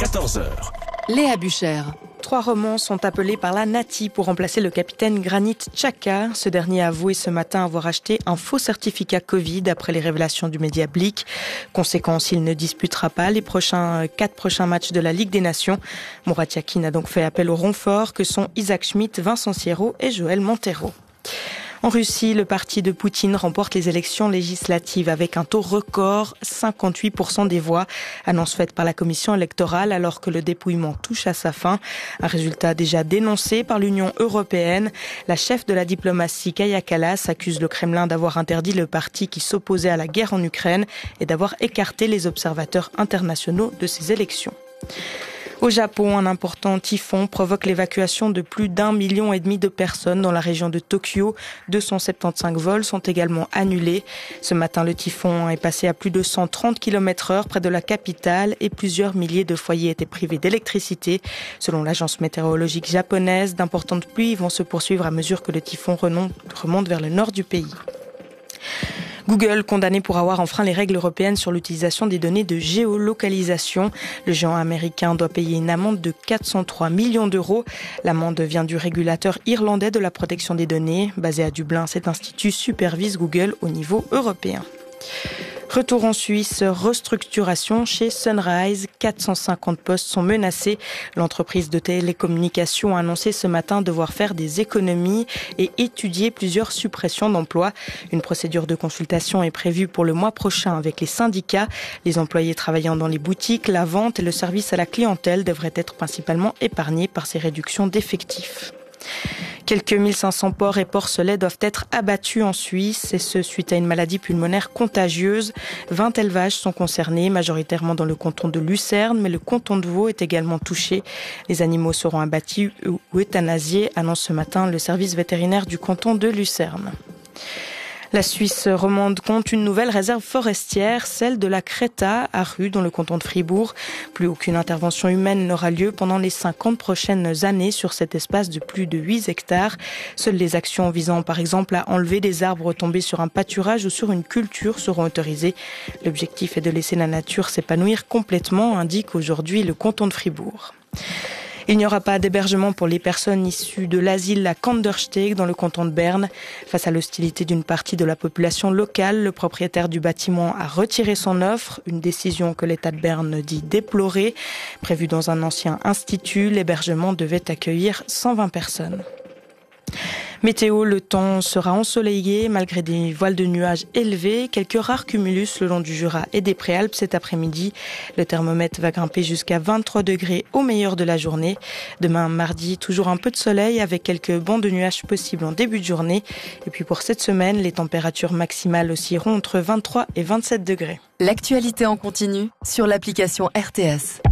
14h. Léa Bucher. 3 Romans sont appelés par la Nati pour remplacer le capitaine Granit Xhaka. Ce dernier a avoué ce matin avoir acheté un faux certificat Covid après les révélations du média Blick. Conséquence, il ne disputera pas les 4 prochains matchs de la Ligue des Nations. Murat Yakin a donc fait appel aux renforts que sont Isaac Schmidt, Vincent Sierro et Joël Montero. En Russie, le parti de Poutine remporte les élections législatives avec un taux record, 58% des voix, annonce faite par la commission électorale alors que le dépouillement touche à sa fin. Un résultat déjà dénoncé par l'Union européenne. La chef de la diplomatie, Kaja Kallas, accuse le Kremlin d'avoir interdit le parti qui s'opposait à la guerre en Ukraine et d'avoir écarté les observateurs internationaux de ces élections. Au Japon, un important typhon provoque l'évacuation de plus d'1,5 million de personnes dans la région de Tokyo. 275 vols sont également annulés. Ce matin, le typhon est passé à plus de 130 km/h près de la capitale et plusieurs milliers de foyers étaient privés d'électricité. Selon l'agence météorologique japonaise, d'importantes pluies vont se poursuivre à mesure que le typhon remonte vers le nord du pays. Google condamné pour avoir enfreint les règles européennes sur l'utilisation des données de géolocalisation. Le géant américain doit payer une amende de 403 millions d'euros. L'amende vient du régulateur irlandais de la protection des données. Basé à Dublin, cet institut supervise Google au niveau européen. Retour en Suisse, restructuration chez Sunrise. 450 postes sont menacés. L'entreprise de télécommunications a annoncé ce matin devoir faire des économies et étudier plusieurs suppressions d'emplois. Une procédure de consultation est prévue pour le mois prochain avec les syndicats. Les employés travaillant dans les boutiques, la vente et le service à la clientèle devraient être principalement épargnés par ces réductions d'effectifs. Quelques 1500 porcs et porcelets doivent être abattus en Suisse, et ce suite à une maladie pulmonaire contagieuse. 20 élevages sont concernés, majoritairement dans le canton de Lucerne, mais le canton de Vaud est également touché. Les animaux seront abattus ou euthanasiés, annonce ce matin le service vétérinaire du canton de Lucerne. La Suisse romande compte une nouvelle réserve forestière, celle de la Créta, à Rue, dans le canton de Fribourg. Plus aucune intervention humaine n'aura lieu pendant les 50 prochaines années sur cet espace de plus de 8 hectares. Seules les actions visant par exemple à enlever des arbres tombés sur un pâturage ou sur une culture seront autorisées. L'objectif est de laisser la nature s'épanouir complètement, indique aujourd'hui le canton de Fribourg. Il n'y aura pas d'hébergement pour les personnes issues de l'asile à Kandersteg dans le canton de Berne. Face à l'hostilité d'une partie de la population locale, le propriétaire du bâtiment a retiré son offre, une décision que l'État de Berne dit déplorer. Prévu dans un ancien institut, l'hébergement devait accueillir 120 personnes. Météo, le temps sera ensoleillé malgré des voiles de nuages élevés. Quelques rares cumulus le long du Jura et des Préalpes cet après-midi. Le thermomètre va grimper jusqu'à 23 degrés au meilleur de la journée. Demain, mardi, toujours un peu de soleil avec quelques bancs de nuages possibles en début de journée. Et puis pour cette semaine, les températures maximales oscilleront entre 23 et 27 degrés. L'actualité en continu sur l'application RTS.